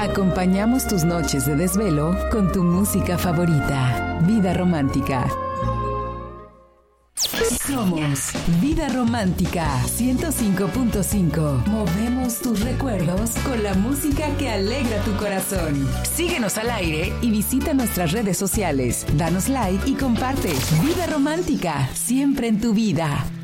Acompañamos tus noches de desvelo con tu música favorita. Vida Romántica. Somos Vida Romántica 105.5. Movemos tus recuerdos con la música que alegra tu corazón. Síguenos al aire y visita nuestras redes sociales. Danos like y comparte. Vida Romántica, siempre en tu vida.